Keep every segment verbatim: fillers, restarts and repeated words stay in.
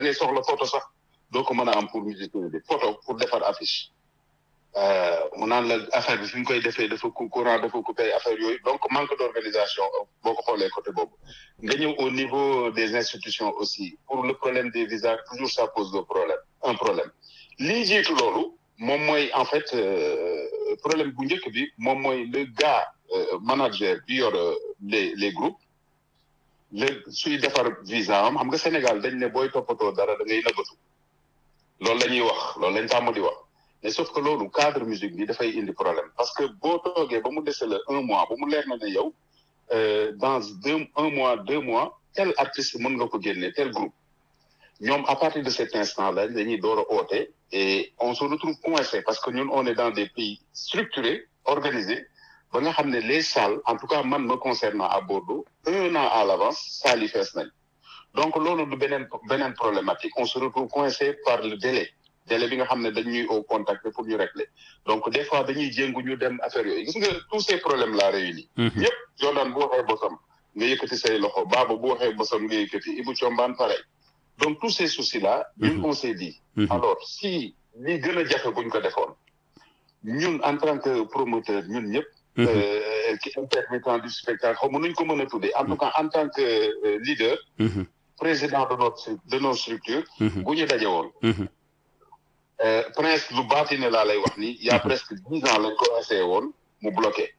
ngay soxla photo sax doo ko mën a am pour musique bi photo pour defar affiche mu naan la affaire bi fi ñu koy defee dafa courant dafa coupé affaire yooyu donc manque d'organisation boo ko xoolee côté boobu nga ñëw au niveau des institutions aussi pour le problème des visas toujours ça pose le problème un problème lii jiitu loolu moom mooy en fait problème bu njëkk bi moom mooy le gars manager bi yor les les groupes le suy defar visa am xam nga Sénégal dañ ne booy toppatoo dara da ngay nëbbatu loolu la ñuy wax loolu lañ tàmm di wax mais sauf que loolu cadre musique bi dafay indi problème parce que boo toogee ba mu dese la un mois ba mu leer na ne yow dans deux un mois deux mois tel artiste mën nga ko génne tel groupe ñoom à partir de cet instant là dañuy door a oote et on se retrouve coincé parce que ñun on est dans des pays structurés organisés ba nga xam ne les salles en tout cas man me concernant à Bordeaux un an à l'avance salles yi fees nañ donc loolu du beneen beneen problématique on se retrouve coincé par le délai délai bi nga xam ne dañuy au contact pour ñu régler donc des fois dañuy jéngu ñu dem affaire yooyu gis nga tous ces problèmes là réunis ñëpp Jordan bu waxee bosam nga yëkkati say loxo Baba bu waxee bosam nga yëkkati Ibou Thiombane pareil donc tous ces soucis là ñun on s'est dit alors si li gën a jafe buñ ko defoon ñun en tant que promoteur ñun ñëpp qui intermittent du spectacle xaw ma nuñ ko mën a tuddee en tout cas en tant que leader président de notre de nos structures bu ñu daje woon Prince lu baati ne laa lay wax ni il y a presque dix ans lañ ko essayé woon mu bloqué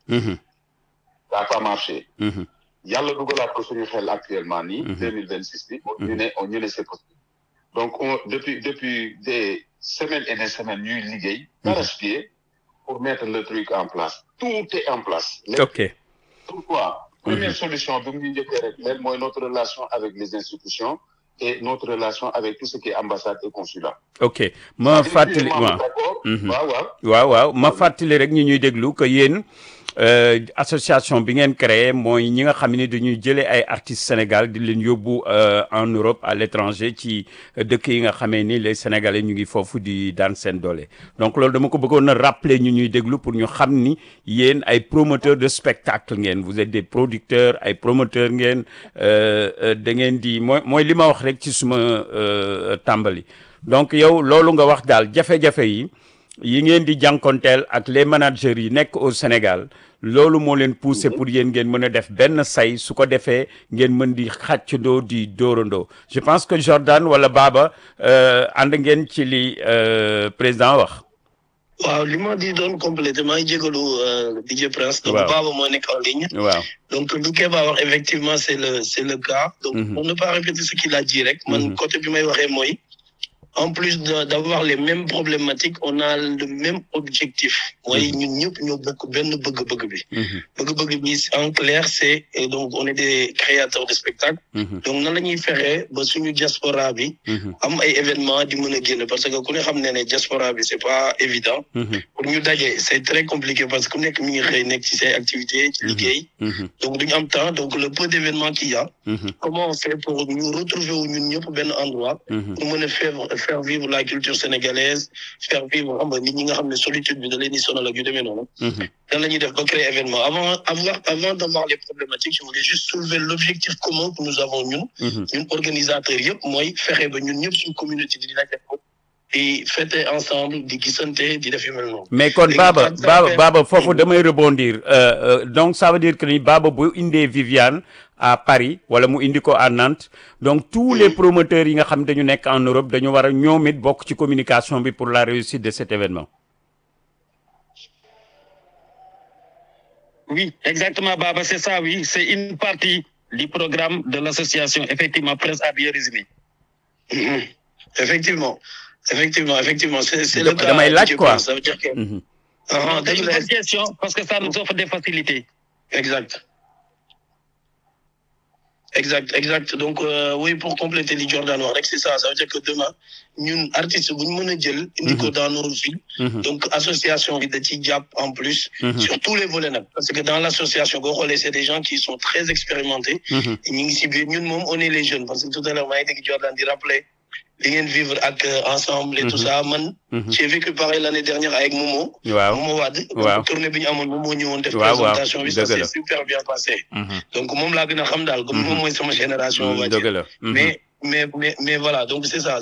ça a pas marché yàlla dugalaat ko suñu xel actuellement nii deux mille vingt six bi ñu ne ñu ne c'est possible donc on depuis depuis des semaines et des semaines ñuy liggéey d'arrache-pied pour mettre le truc en place tout est en place ok pourquoi première solution bi mu ñu njëkkee rek leen mooy notre relation avec les institutions et notre relation avec tout ce qui est ambassade et consulat. ok ma fàttali waaw waaw waaw waaw waaw ma fàttali rek ñu ñuy déglu que yéen association bi ngeen créé mooy ñi nga xam ne dañuy jëlee ay artistes Sénégal di leen yóbbu en Europe à l'étranger ci dëkk yi nga xamee ni les Sénégalais ñu ngi foofu di daan seen doole donc loolu dama ko bëggoon a rappeler ñu ñuy déglu pour ñu xam ni yéen ay promoteurs de spectacle ngeen vous êtes des producteurs ay promoteurs ngeen da ngeen di mooy mooy li ma wax rek ci suma tàmbali donc yow loolu nga wax daal jafe-jafe yi yi ngeen di jànkonteel ak les managers yi nekk au Sénégal loolu moo leen poussé pour yéen ngeen mën a def benn say su ko defee ngeen mën di xàccandoo di dóorandoo je pense que Jordan wala Baba ànd ngeen ci li président wax. waaw li ma di doon complété maa ngi jégalu D J Prince. donc Baba moo nekk en ligne. waaw donc lu Keba wax effectivement c'est le c'est le cas. donc pour ne pas répéter ce qu'il a dit rek. man côté bi may waxee mooy. En plus de, d'avoir les mêmes problématiques, on a le même objectif. mooy ñun ñëpp ñoo bokk benn bëgg-bëgg bi. bëgg-bëgg bi en clair c'est et donc on est des créateurs de spectacles. donc nan la ñuy fexee ba suñu diaspora bi. am ay événements di mën a génn parce que ku ne xam ne ne diaspora bi c'est pas évident. pour ñu daje c'est très compliqué parce que ku nekk mi ngi xëy nekk ci say activités ci liggéey. donc duñu am temps donc le peu d'événements qu'il y a. comment on fait pour ñu retrouver wu ñun ñëpp benn endroit. pour mën a faire faire vivre la culture sénégalaise faire vivre xam nga nit ñi nga xam ne solitude bi da leen di sonal ak yu demee noonu. dan la ñuy def ba créer événement avant avoir avant d'avoir les problématiques je voulais juste soulever l'objectif commun que nous avons ñun. ñun organisateurs yëpp mooy fexe ba ñun ñëpp suñu communauté di la def ko di fêter ensemble di gisante di def yu mel noonu. mais kon Baba Baba Baba foofu damay rebondir donc ça veut dire que ni Baba bu indee Viviane à Paris wala mu indi ko à Nantes donc tous les promoteurs yi nga xam dañu nekk en Europe dañu war a ñoom it bokk ci communication bi pour la réussite de cet événement. Oui, exactement Baba, c'est ça, oui, c'est une partie du programme de l'association, effectivement, Prince a bien résumé. Mmh. Effectivement, effectivement, effectivement, c'est, c'est le cas. Damay laaj quoi. Ça veut dire que... Mmh. Uh-huh, c'est une bonne question parce que ça nous offre des facilités. Exact. Exact, exact. Donc, euh, oui, pour compléter les Jordan wax rek c'est ça. Ça veut dire que demain, ñun artistes bu ñu mën a jël. indi ko dans nos villes. Donc, association bi da ci jàpp en plus. sur tous les volets nag. parce que dans l'association boo xoolee c'est des gens qui sont très expérimentés. ñu ngi si biir ñun moom on est les jeunes parce que tout à l'heure maa ngi dégg Jordan di rappeler li ngeen vivre ak ensemble et tout ça man. j'ai vécu pareil l'année dernière avec Momo. waaw Momo Wade. waaw tournée bi ñu amoon Momo ñëwoon def. waaw waaw présentation bi ça s'est super bien passé. donc moom laa gën a xam daal comme moom mooy sama génération. on va dire mais mais, mais, mais voilà, donc c'est ça.